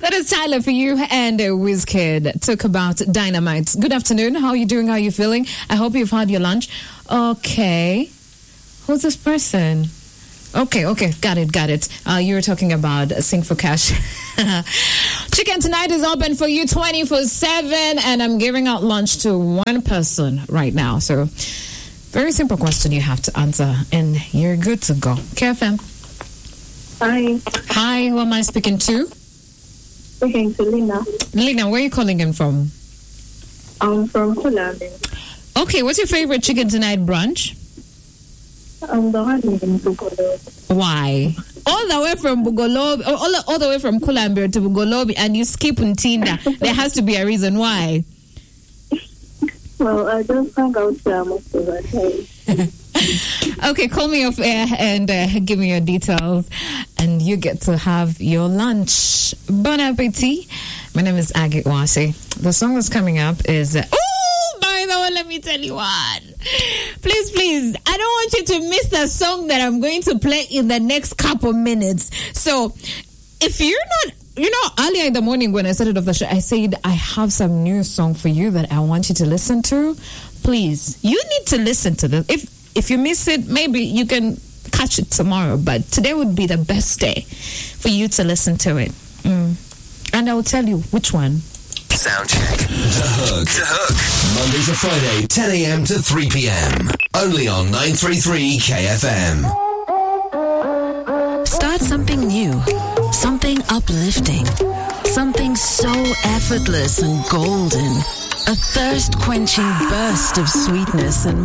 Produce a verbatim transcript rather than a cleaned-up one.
That is Tyler for you and uh, Wizkid. Talk about Dynamite. Good afternoon. How are you doing? How are you feeling? I hope you've had your lunch. Okay. Who's this person? Okay, okay. Got it, got it. Uh, you were talking about uh, Sing for Cash. Chicken Tonight is open for you twenty-four seven, and I'm giving out lunch to one person right now. So, very simple question you have to answer, and you're good to go. K F M. Hi. Hi, who am I speaking to? Speaking to Lina. Lina, where are you calling in from? I'm from Kulambi. Okay, what's your favorite Chicken Tonight brunch? I'm the one in Bugolobi. Why? All the way from Bugolobi, all, all the way from Kulambi to Bugolobi, and you skip Ntinda. There has to be a reason why. Well, I just hang out there most of the time. Okay, call me off air and uh, give me your details, and you get to have your lunch. Bon appetit. My name is Agit Wasi. The song that's coming up is uh, oh, by the way, let me tell you what. Please, please, I don't want you to miss the song that I'm going to play in the next couple minutes. So, if you're not, you know, earlier in the morning when I started off the show, I said I have some new song for you that I want you to listen to. Please, you need to listen to this. If If you miss it, maybe you can catch it tomorrow. But today would be the best day for you to listen to it. Mm. And I will tell you which one. Sound check. The Hook. The Hook. Monday to Friday, ten a.m. to three p.m. Only on nine thirty-three K F M. Start something new. Something uplifting. Something so effortless and golden. A thirst-quenching burst of sweetness and